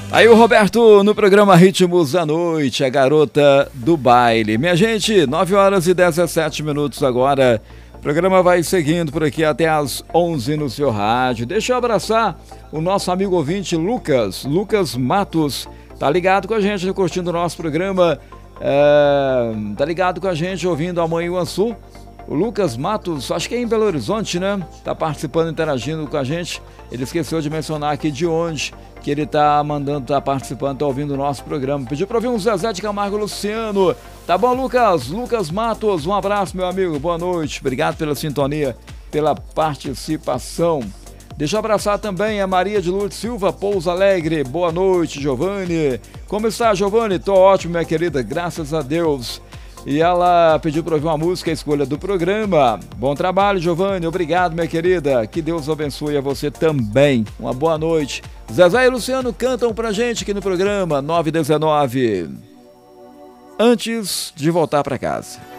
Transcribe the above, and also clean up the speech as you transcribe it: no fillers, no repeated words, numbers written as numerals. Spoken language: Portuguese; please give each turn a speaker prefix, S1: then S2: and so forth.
S1: Aí o Roberto no programa Ritmos da Noite, a garota do baile. Minha gente, 9h17 agora. O programa vai seguindo por aqui até às 11 no seu rádio. Deixa eu abraçar o nosso amigo ouvinte Lucas Matos. Tá ligado com a gente, curtindo o nosso programa. Tá ligado com a gente, ouvindo a Mãe Sul. O Lucas Matos, acho que é em Belo Horizonte, né? Tá participando, interagindo com a gente. Ele esqueceu de mencionar aqui de onde que ele tá mandando, tá participando, tá ouvindo o nosso programa. Pediu pra ouvir um Zezé de Camargo Luciano. Tá bom, Lucas? Lucas Matos, um abraço, meu amigo. Boa noite. Obrigado pela sintonia, pela participação. Deixa eu abraçar também a Maria de Lourdes Silva, Pouso Alegre. Boa noite, Giovanni. Como está, Giovanni? Tô ótimo, minha querida, graças a Deus. E ela pediu para ouvir uma música, a escolha do programa. Bom trabalho, Giovanni. Obrigado, minha querida. Que Deus abençoe a você também. Uma boa noite. Zezé e Luciano cantam pra gente aqui no programa 9h19. Antes de voltar para casa.